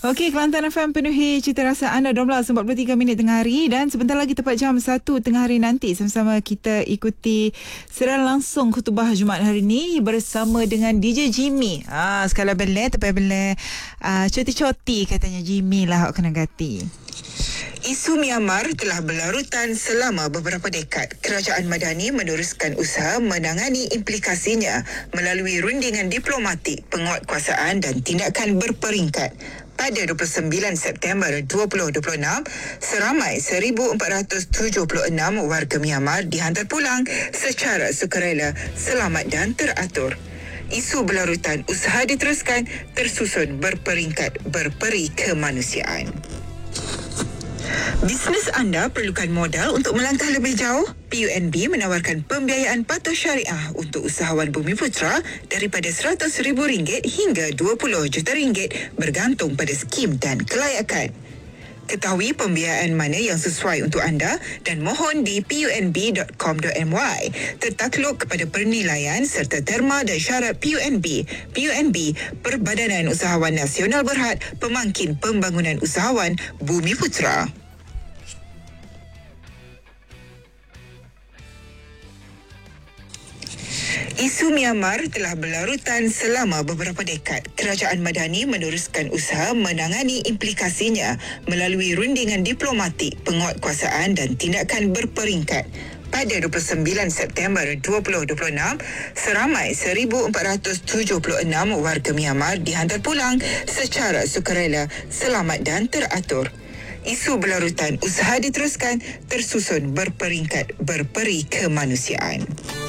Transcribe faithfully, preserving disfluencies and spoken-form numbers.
Okey, Kelantan F M penuhi cita rasa anda dua belas empat puluh tiga minit tengah hari dan sebentar lagi tepat jam satu tengah hari nanti sama-sama kita ikuti siaran langsung khutbah Jumaat hari ini bersama dengan D J Jimmy. Ah, sekali bela tapi bela ah, coti-coti katanya Jimmy lah awak kena ganti. Isu Myanmar telah berlarutan selama beberapa dekad. Kerajaan Madani meneruskan usaha menangani implikasinya melalui rundingan diplomatik, penguatkuasaan dan tindakan berperingkat. Pada dua puluh sembilan September dua ribu dua puluh enam, seramai seribu empat ratus tujuh puluh enam warga Myanmar dihantar pulang secara sukarela, selamat dan teratur. Isu berlarutan usaha diteruskan tersusun berperingkat berperi kemanusiaan. Bisnes anda perlukan modal untuk melangkah lebih jauh? P U N B menawarkan pembiayaan patuh syariah untuk usahawan Bumiputera daripada seratus ribu ringgit hingga dua puluh juta ringgit bergantung pada skim dan kelayakan. Ketahui pembiayaan mana yang sesuai untuk anda dan mohon di p u n b dot com dot m y. Tertakluk kepada penilaian serta terma dan syarat P U N B. P U N B, Perbadanan Usahawan Nasional Berhad, Pemangkin Pembangunan Usahawan Bumiputera. Isu Myanmar telah berlarutan selama beberapa dekad. Kerajaan Madani meneruskan usaha menangani implikasinya melalui rundingan diplomatik, penguatkuasaan dan tindakan berperingkat. Pada dua puluh sembilan September dua ribu dua puluh enam, seramai seribu empat ratus tujuh puluh enam warga Myanmar dihantar pulang secara sukarela, selamat dan teratur. Isu berlarutan usaha diteruskan tersusun berperingkat berperi kemanusiaan.